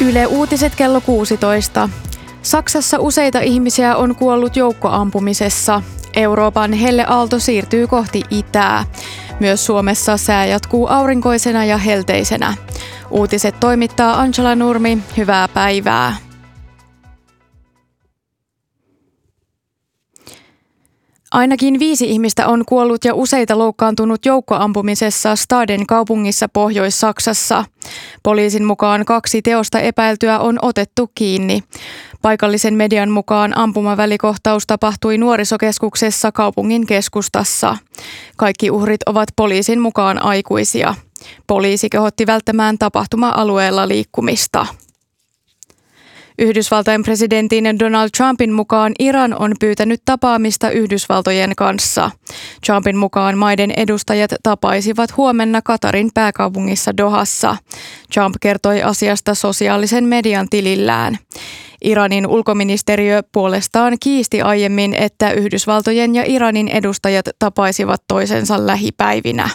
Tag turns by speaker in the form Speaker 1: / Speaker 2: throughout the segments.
Speaker 1: Yle Uutiset kello 16. Saksassa useita ihmisiä on kuollut joukkoampumisessa. Euroopan helleaalto siirtyy kohti itää. Myös Suomessa sää jatkuu aurinkoisena ja helteisenä. Uutiset toimittaa Angela Nurmi. Hyvää päivää. Ainakin 5 ihmistä on kuollut ja useita loukkaantunut joukkoampumisessa Staden kaupungissa Pohjois-Saksassa. Poliisin mukaan 2 teosta epäiltyä on otettu kiinni. Paikallisen median mukaan ampumavälikohtaus tapahtui nuorisokeskuksessa kaupungin keskustassa. Kaikki uhrit ovat poliisin mukaan aikuisia. Poliisi kehotti välttämään tapahtuma-alueella liikkumista. Yhdysvaltain presidentin Donald Trumpin mukaan Iran on pyytänyt tapaamista Yhdysvaltojen kanssa. Trumpin mukaan maiden edustajat tapaisivat huomenna Katarin pääkaupungissa Dohassa. Trump kertoi asiasta sosiaalisen median tilillään. Iranin ulkoministeriö puolestaan kiisti aiemmin, että Yhdysvaltojen ja Iranin edustajat tapaisivat toisensa lähipäivinä.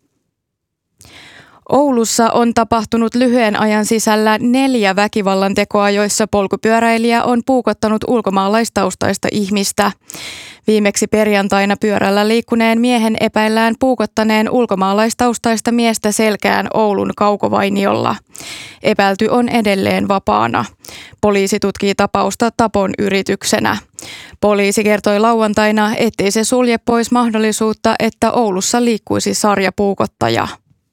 Speaker 1: Oulussa on tapahtunut lyhyen ajan sisällä 4 väkivallantekoa, joissa polkupyöräilijä on puukottanut ulkomaalaistaustaista ihmistä. Viimeksi perjantaina pyörällä liikkuneen miehen epäillään puukottaneen ulkomaalaistaustaista miestä selkään Oulun Kaukovainiolla. Epäilty on edelleen vapaana. Poliisi tutkii tapausta tapon yrityksenä. Poliisi kertoi lauantaina, ettei se sulje pois mahdollisuutta, että Oulussa liikkuisi sarjapuukottaja.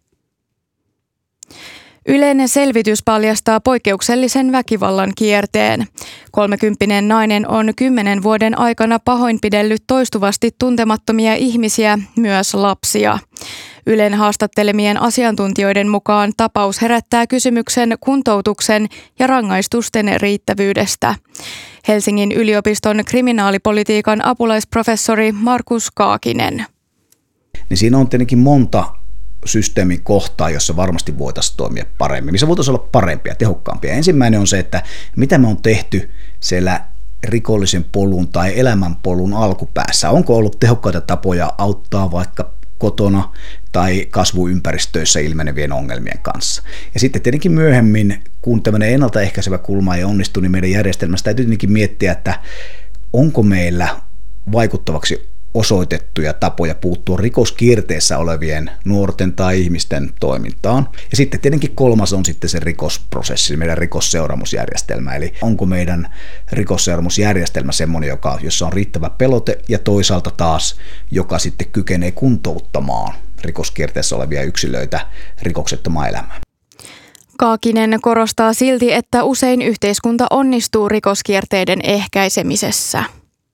Speaker 1: Yleinen selvitys paljastaa poikkeuksellisen väkivallan kierteen. 30-vuotias nainen on 10 vuoden aikana pahoinpidellyt toistuvasti tuntemattomia ihmisiä, myös lapsia. Ylen haastattelemien asiantuntijoiden mukaan tapaus herättää kysymyksen kuntoutuksen ja rangaistusten riittävyydestä. Helsingin yliopiston kriminaalipolitiikan apulaisprofessori Markus Kaakinen.
Speaker 2: Niin siinä on tietenkin monta systeemin kohtaa, jossa varmasti voitaisiin toimia paremmin, missä voitaisiin olla parempia, tehokkaampia. Ensimmäinen on se, että mitä me on tehty siellä rikollisen polun tai elämänpolun alkupäässä. Onko ollut tehokkaita tapoja auttaa vaikka kotona tai kasvuympäristöissä ilmenevien ongelmien kanssa. Ja sitten tietenkin myöhemmin, kun tämmöinen ennaltaehkäisevä kulma ei onnistu, niin meidän järjestelmästä täytyy tietenkin miettiä, että onko meillä vaikuttavaksi osoitettuja tapoja puuttua rikoskierteessä olevien nuorten tai ihmisten toimintaan. Ja sitten tietenkin kolmas on sitten se rikosprosessi, meidän rikosseuraamusjärjestelmä. Eli onko meidän rikosseuraamusjärjestelmä semmoinen, jossa on riittävä pelote ja toisaalta taas, joka sitten kykenee kuntouttamaan rikoskierteessä olevia yksilöitä rikoksettomaan elämään.
Speaker 1: Kaakinen korostaa silti, että usein yhteiskunta onnistuu rikoskierteiden ehkäisemisessä.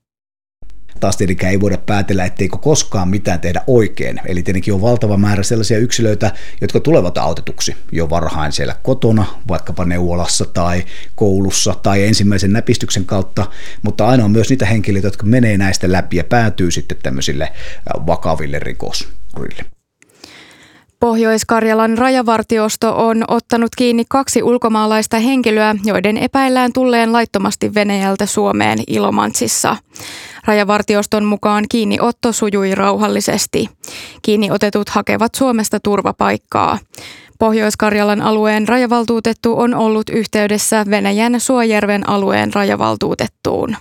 Speaker 2: Taas tietenkään ei voida päätellä, etteikö koskaan mitään tehdä oikein. Eli tietenkin on valtava määrä sellaisia yksilöitä, jotka tulevat autetuksi jo varhain siellä kotona, vaikkapa neuvolassa tai koulussa tai ensimmäisen näpistyksen kautta, mutta aina on myös niitä henkilöitä, jotka menee näistä läpi ja päätyy sitten tämmöisille vakaville rikosurille.
Speaker 1: Pohjois-Karjalan rajavartiosto on ottanut kiinni 2 ulkomaalaista henkilöä, joiden epäillään tulleen laittomasti Venäjältä Suomeen Ilomantsissa. Rajavartioston mukaan kiinniotto sujui rauhallisesti. Kiinniotetut hakevat Suomesta turvapaikkaa. Pohjois-Karjalan alueen rajavaltuutettu on ollut yhteydessä Venäjän Suojärven alueen rajavaltuutettuun.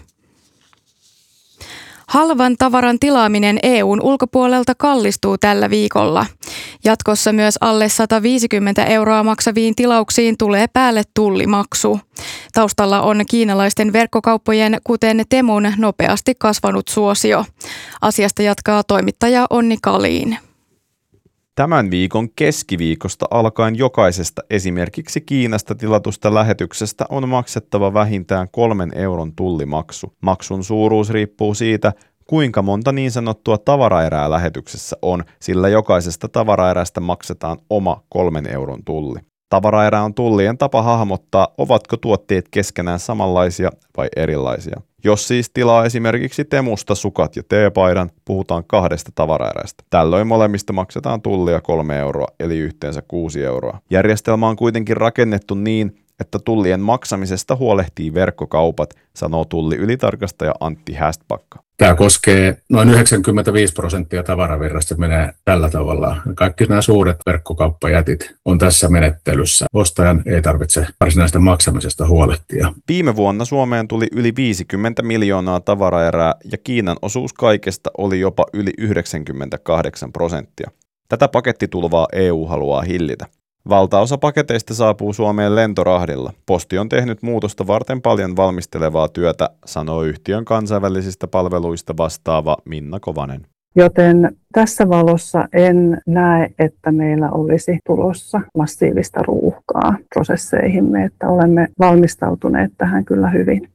Speaker 1: Halvan tavaran tilaaminen EU:n ulkopuolelta kallistuu tällä viikolla. Jatkossa myös alle 150 € maksaviin tilauksiin tulee päälle tullimaksu. Taustalla on kiinalaisten verkkokauppojen, kuten Temun, nopeasti kasvanut suosio. Asiasta jatkaa toimittaja Onni Kaliin.
Speaker 3: Tämän viikon keskiviikosta alkaen jokaisesta esimerkiksi Kiinasta tilatusta lähetyksestä on maksettava vähintään 3 € tullimaksu. Maksun suuruus riippuu siitä, kuinka monta niin sanottua tavaraerää lähetyksessä on, sillä jokaisesta tavaraerästä maksetaan oma 3 € tulli. Tavaraerä on tullien tapa hahmottaa, ovatko tuotteet keskenään samanlaisia vai erilaisia. Jos siis tilaa esimerkiksi Temusta sukat ja teepaidan, puhutaan 2 tavaraerästä. Tällöin molemmista maksetaan tullia 3 €, eli yhteensä 6 €. Järjestelmä on kuitenkin rakennettu niin, että tullien maksamisesta huolehtii verkkokaupat, sanoo tulliylitarkastaja Antti Hästbacka.
Speaker 4: Tämä koskee noin 95% tavaravirrasta, menee tällä tavalla. Kaikki nämä suuret verkkokauppajätit on tässä menettelyssä. Ostajan ei tarvitse varsinaista maksamisesta huolehtia.
Speaker 3: Viime vuonna Suomeen tuli yli 50 miljoonaa tavaraerää ja Kiinan osuus kaikesta oli jopa yli 98%. Tätä pakettitulvaa EU haluaa hillitä. Valtaosa paketeista saapuu Suomeen lentorahdilla. Posti on tehnyt muutosta varten paljon valmistelevaa työtä, sanoo yhtiön kansainvälisistä palveluista vastaava Minna Kovanen.
Speaker 5: Joten tässä valossa en näe, että meillä olisi tulossa massiivista ruuhkaa prosesseihimme, että olemme valmistautuneet tähän kyllä hyvin.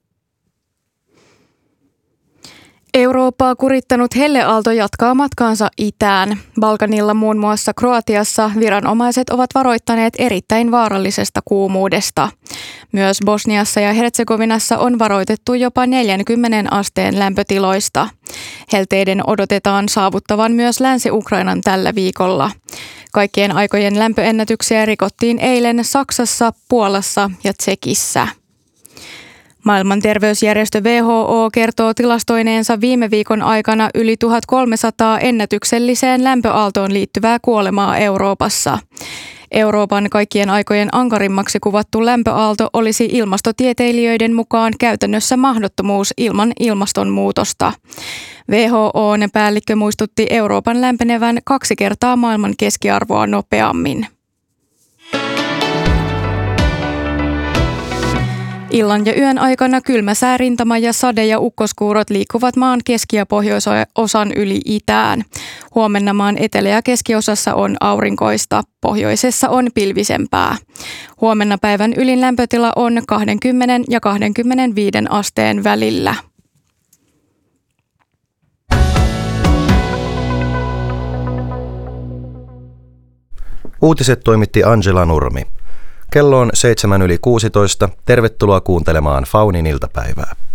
Speaker 1: Eurooppaa kurittanut helleaalto jatkaa matkaansa itään. Balkanilla, muun muassa Kroatiassa, viranomaiset ovat varoittaneet erittäin vaarallisesta kuumuudesta. Myös Bosniassa ja Hertsegovinassa on varoitettu jopa 40 asteen lämpötiloista. Helteiden odotetaan saavuttavan myös Länsi-Ukrainan tällä viikolla. Kaikkien aikojen lämpöennätyksiä rikottiin eilen Saksassa, Puolassa ja Tsekissä. Maailman terveysjärjestö WHO kertoo tilastoineensa viime viikon aikana yli 1300 ennätykselliseen lämpöaaltoon liittyvää kuolemaa Euroopassa. Euroopan kaikkien aikojen ankarimmaksi kuvattu lämpöaalto olisi ilmastotieteilijöiden mukaan käytännössä mahdottomuus ilman ilmastonmuutosta. WHO:n päällikkö muistutti Euroopan lämpenevän 2 kertaa maailman keskiarvoa nopeammin. Illan ja yön aikana kylmä säärintama ja sade- ja ukkoskuurot liikkuvat maan keski- ja pohjoisosan yli itään. Huomenna maan etelä- ja keskiosassa on aurinkoista, pohjoisessa on pilvisempää. Huomenna päivän ylin lämpötila on 20 ja 25 asteen välillä.
Speaker 6: Uutiset toimitti Angela Nurmi. Kello on 7:16. Tervetuloa kuuntelemaan Faunin iltapäivää.